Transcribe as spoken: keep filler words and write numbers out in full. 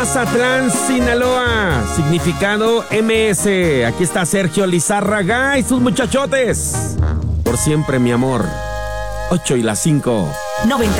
Mazatlán, Sinaloa. Significado M S. Aquí está Sergio Lizárraga y sus muchachotes. Por siempre, mi amor. Ocho y las cinco. noventa